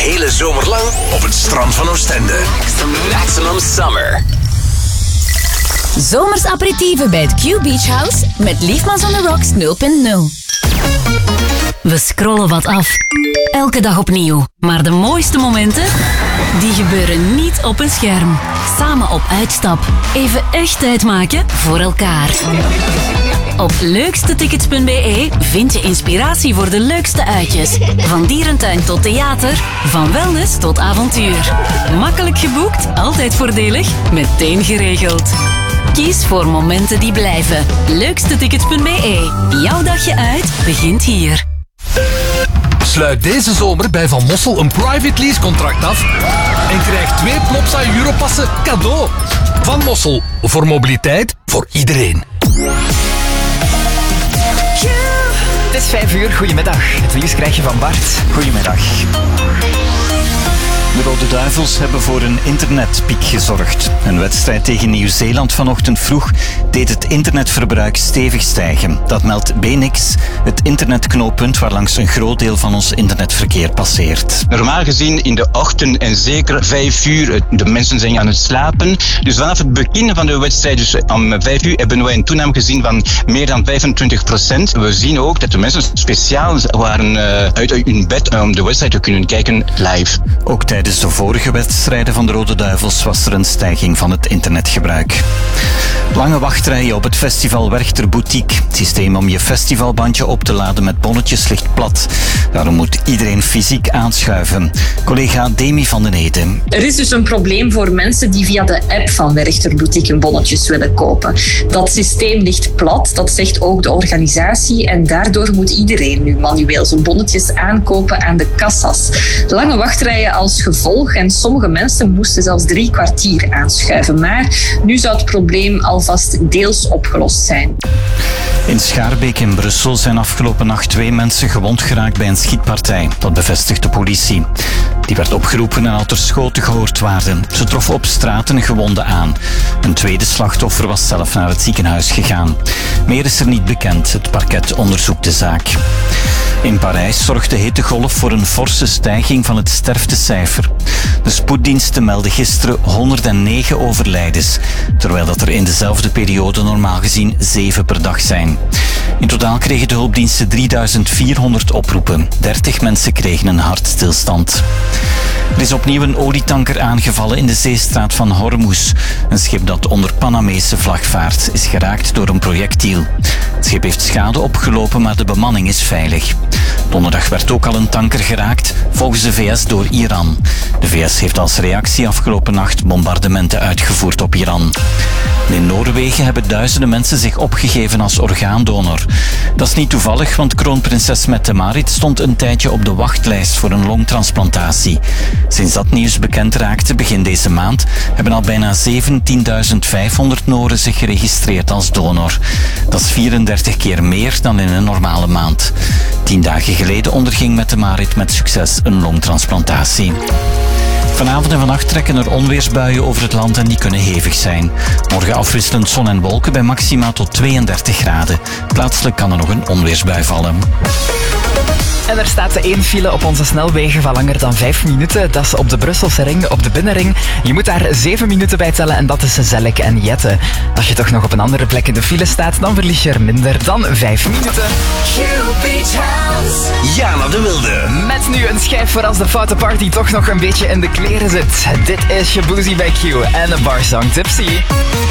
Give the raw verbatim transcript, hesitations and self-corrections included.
hele zomer lang op het strand van Oostende. Maximum Summer. Zomers aperitieven bij het Q Beach House met Liefmans on the Rocks nul punt nul. We scrollen wat af. Elke dag opnieuw. Maar de mooiste momenten, die gebeuren niet op een scherm. Samen op uitstap. Even echt tijd maken voor elkaar. Op leukstetickets punt b e vind je inspiratie voor de leukste uitjes. Van dierentuin tot theater, van wellness tot avontuur. Makkelijk geboekt, altijd voordelig, meteen geregeld. Kies voor momenten die blijven. leukstetickets punt b e. Jouw dagje uit begint hier. Sluit deze zomer bij Van Mossel een private lease contract af en krijg twee Plopsa Europassen cadeau. Van Mossel, voor mobiliteit voor iedereen. Het is vijf uur, goedemiddag. Het nieuws krijg je van Bart. Goedemiddag. De Rode Duivels hebben voor een internetpiek gezorgd. Een wedstrijd tegen Nieuw-Zeeland vanochtend vroeg deed het internetverbruik stevig stijgen. Dat meldt B N X, het internetknooppunt waarlangs een groot deel van ons internetverkeer passeert. Normaal gezien in de ochtend en zeker vijf uur, de mensen zijn aan het slapen. Dus vanaf het begin van de wedstrijd, dus om vijf uur, hebben wij een toename gezien van meer dan vijfentwintig procent. We zien ook dat de mensen speciaal waren uh, uit hun bed om de wedstrijd te kunnen kijken live. Ook tijdens de vorige wedstrijden van de Rode Duivels was er een stijging van het internetgebruik. Lange wachtrijen op het festival Werchter Boutique. Het systeem om je festivalbandje op te laden met bonnetjes ligt plat. Daarom moet iedereen fysiek aanschuiven. Collega Demi van den Eden. Er is dus een probleem voor mensen die via de app van Werchter Boutique bonnetjes willen kopen. Dat systeem ligt plat, dat zegt ook de organisatie. En daardoor moet iedereen nu manueel zijn bonnetjes aankopen aan de kassas. Lange wachtrijen als gevolg en sommige mensen moesten zelfs drie kwartier aanschuiven. Maar nu zou het probleem alvast deels opgelost zijn. In Schaarbeek in Brussel zijn afgelopen nacht twee mensen gewond geraakt bij een schietpartij. Dat bevestigt de politie. Die werd opgeroepen nadat er schoten gehoord waren. Ze troffen op straat een gewonde aan. Een tweede slachtoffer was zelf naar het ziekenhuis gegaan. Meer is er niet bekend. Het parket onderzoekt de zaak. In Parijs zorgt de hittegolf voor een forse stijging van het sterftecijfer. De spoeddiensten melden gisteren honderdnegen overlijdens, terwijl dat er in dezelfde periode normaal gezien zeven per dag zijn. In totaal kregen de hulpdiensten drieduizend vierhonderd oproepen. dertig mensen kregen een hartstilstand. Er is opnieuw een olietanker aangevallen in de zeestraat van Hormuz. Een schip dat onder Panamese vlag vaart is geraakt door een projectiel. Het schip heeft schade opgelopen, maar de bemanning is veilig. Donderdag werd ook al een tanker geraakt, volgens de V S door Iran. De V S heeft als reactie afgelopen nacht bombardementen uitgevoerd op Iran. In Noorwegen hebben duizenden mensen zich opgegeven als orgaandonor. Dat is niet toevallig, want kroonprinses Mette-Marit stond een tijdje op de wachtlijst voor een longtransplantatie. Sinds dat nieuws bekend raakte begin deze maand hebben al bijna zeventienduizend vijfhonderd Noren zich geregistreerd als donor. Dat is vierendertig keer meer dan in een normale maand. Tien dagen geleden onderging Mette-Marit met succes een longtransplantatie. Vanavond en vannacht trekken er onweersbuien over het land en die kunnen hevig zijn. Morgen afwisselend zon en wolken bij maxima tot tweeëndertig graden. Plaatselijk kan er nog een onweersbui vallen. En er staat één file op onze snelwegen van langer dan vijf minuten. Dat is op de Brusselse ring, op de binnenring. Je moet daar zeven minuten bij tellen en dat is Zellik en Jette. Als je toch nog op een andere plek in de file staat, dan verlies je er minder dan vijf minuten. Jana de Wilde. Met nu een schijf voor als de foute party toch nog een beetje in de kleren zit. Dit is Shabuzi bij Q en een barsong Tipsy.